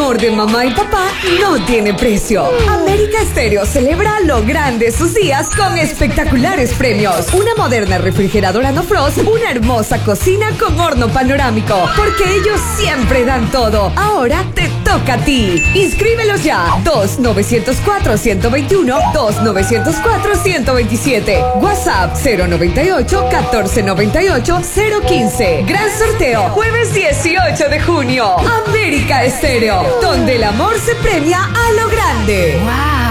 amor de mamá y papá no tiene precio. América Estéreo celebra lo grande sus días con espectaculares premios. Una moderna refrigeradora no frost, una hermosa cocina con horno panorámico. Porque ellos siempre dan todo. Ahora te toca a ti. Inscríbelos ya. 2-904-121, 2-904-127. WhatsApp 098-1498-015. Gran sorteo, jueves 18 de junio. América Estéreo, donde el amor se premia a lo grande. ¡Wow!